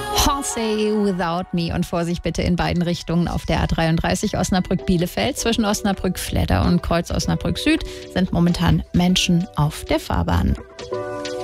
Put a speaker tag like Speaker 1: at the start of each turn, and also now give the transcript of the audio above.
Speaker 1: Horsey Without Me und Vorsicht bitte in beiden Richtungen auf der A33 Osnabrück-Bielefeld. Zwischen Osnabrück-Fledder und Kreuz Osnabrück Süd sind momentan Menschen auf der Fahrbahn.